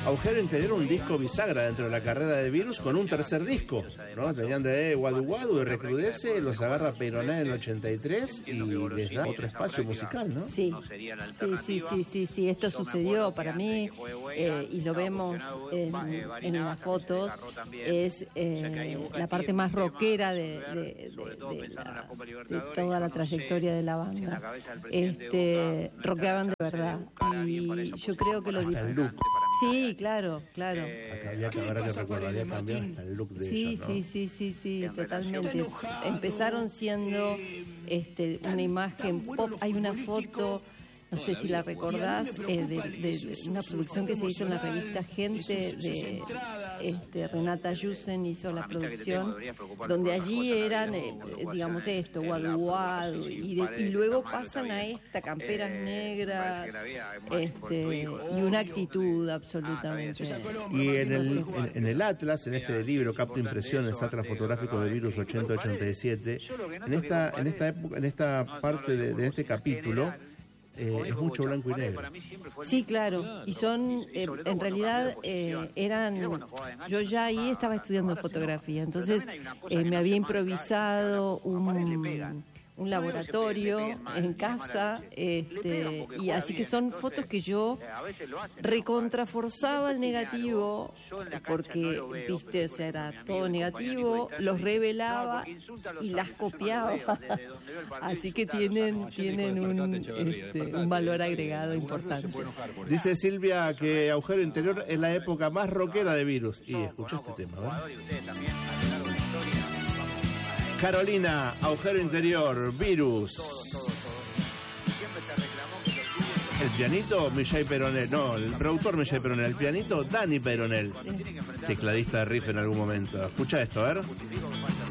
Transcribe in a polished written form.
Agujero Interior, un disco bisagra dentro de la carrera de Virus, con un tercer disco, ¿no? Tenían de Guadu Guadu y Recrudece, los agarra Peyronet en el 83 y les da otro espacio musical, ¿no? Sí, sí, esto sucedió para mí, y lo vemos en las fotos, es la parte más rockera de toda la trayectoria de la banda. Rockeaban de verdad, y yo creo que lo disfrutaron. Sí, claro. Acá había que cambiar hasta el look de ellos, ¿no? Sí, totalmente. Empezaron siendo una imagen pop. Hay una foto, no sé si la recordás, de una producción que se hizo en la revista Gente, de Renata Yusen hizo la producción, donde allí eran, digamos esto, Guadu Guadu, y luego pasan a esta, camperas negras, y una actitud absolutamente. Y en el Atlas, en este libro, Capta Impresiones, Atlas Fotográfico de Virus 80-87, en esta parte de este capítulo, es mucho blanco y negro. Sí, claro, y son, en realidad, yo ya ahí estaba estudiando fotografía, entonces me había improvisado un laboratorio en casa, y así que son fotos que yo recontraforzaba el negativo, porque, viste, o sea, era todo negativo, los revelaba y las copiaba, así que tienen un valor agregado importante. Dice Silvia que Agujero Interior es la época más rockera de Virus, y escucha este tema, ¿verdad? Carolina, Agujero Interior, Virus. El pianito, Michel Peyronet. No, el productor Michel Peyronet. El pianito, Dani Peyronet. Tecladista de riff en algún momento. Escucha esto, a ver.